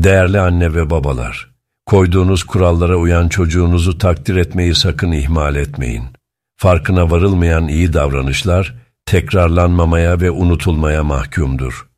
Değerli anne ve babalar, koyduğunuz kurallara uyan çocuğunuzu takdir etmeyi sakın ihmal etmeyin. Farkına varılmayan iyi davranışlar tekrarlanmamaya ve unutulmaya mahkumdur.